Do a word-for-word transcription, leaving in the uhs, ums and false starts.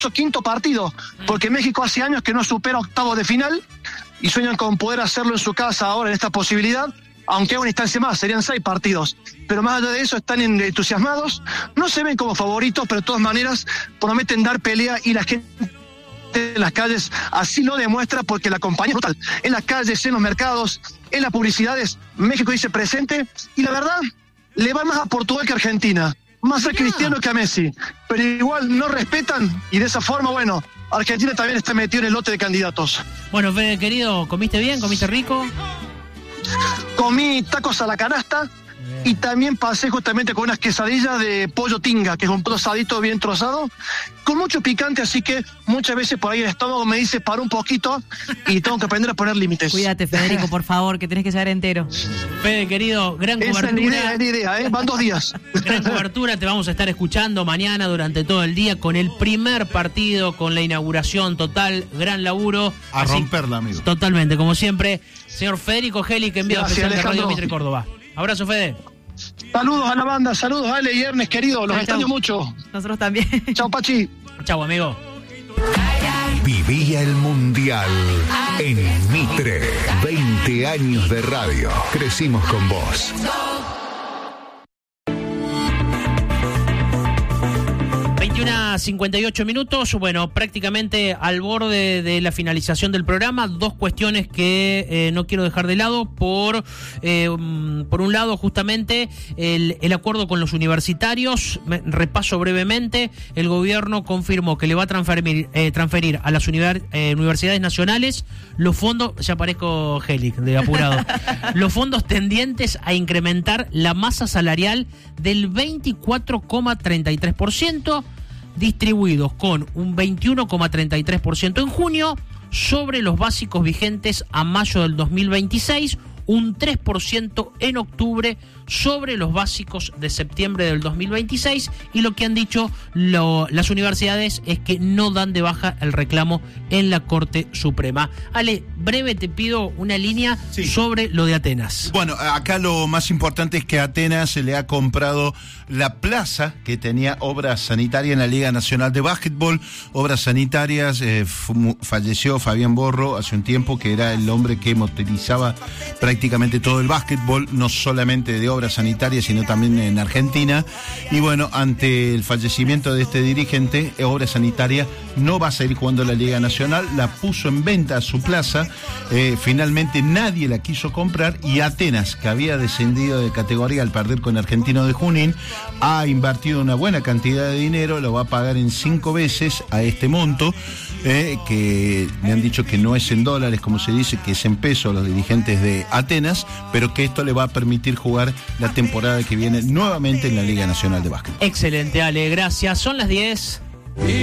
quinto partido, porque México hace años que no supera octavos de final y sueñan con poder hacerlo en su casa ahora en esta posibilidad, aunque a una instancia más, serían seis partidos. Pero más allá de eso están entusiasmados, no se ven como favoritos, pero de todas maneras prometen dar pelea y la gente en las calles así lo demuestra porque la compañía es brutal. En las calles, en los mercados, en las publicidades, México dice presente y la verdad le va más a Portugal que a Argentina, más a Cristiano que a Messi, pero igual no respetan y de esa forma, bueno, Argentina también está metido en el lote de candidatos. Bueno, Fede, querido, ¿comiste bien? ¿Comiste rico? Comí tacos a la canasta y también pasé justamente con unas quesadillas de pollo tinga, que es un trosadito bien trozado, con mucho picante, así que muchas veces por ahí el estómago me dice para un poquito y tengo que aprender a poner límites. Cuídate, Federico, por favor, que tenés que saber entero. Fede, querido, gran Esa cobertura. es la idea, es la idea, ¿eh? Van dos días. Gran cobertura, te vamos a estar escuchando mañana durante todo el día con el primer partido, con la inauguración total, gran laburo. A Así, romperla, amigo. Totalmente, como siempre, señor Federico Geli, que envía Gracias, especial de Alejandro. Radio Mitre Córdoba. Abrazo, Fede. Saludos a la banda, saludos a Ale y Ernest, queridos, los Chau, extraño chau. mucho. Nosotros también. Chao, Pachi. Chau, amigo. Vivía el Mundial en Mitre. veinte años de radio. Crecimos con vos. veintiuna cincuenta y ocho minutos, bueno, prácticamente al borde de la finalización del programa, dos cuestiones que eh, no quiero dejar de lado, por eh, por un lado justamente el, el acuerdo con los universitarios. Me, repaso brevemente, el gobierno confirmó que le va a transferir, eh, transferir a las univer, eh, universidades nacionales los fondos, ya parezco Helic de apurado, los fondos tendientes a incrementar la masa salarial del veinticuatro coma treinta y tres por ciento, distribuidos con un veintiuno coma treinta y tres por ciento en junio sobre los básicos vigentes a mayo del dos mil veintiséis, un tres por ciento en octubre sobre los básicos de septiembre del dos mil veintiséis, y lo que han dicho lo, las universidades es que no dan de baja el reclamo en la Corte Suprema. Ale, breve te pido una línea sí. sobre lo de Atenas. Bueno, acá lo más importante es que a Atenas se le ha comprado la plaza que tenía obras sanitarias en la Liga Nacional de Básquetbol, obras sanitarias. Eh, falleció Fabián Borro hace un tiempo, que era el hombre que motorizaba prácticamente todo el básquetbol, no solamente de obras sanitarias, sino también en Argentina. Y bueno, ante el fallecimiento de este dirigente, Obra Sanitaria no va a seguir jugando la Liga Nacional, la puso en venta a su plaza, eh, finalmente nadie la quiso comprar, y Atenas, que había descendido de categoría al perder con Argentino de Junín, ha invertido una buena cantidad de dinero, lo va a pagar en cinco veces a este monto, eh, que me han dicho que no es en dólares, como se dice, que es en pesos los dirigentes de Atenas, pero que esto le va a permitir jugar la temporada que viene nuevamente en la Liga Nacional de Básquet. Excelente, Ale, gracias. Son las diez.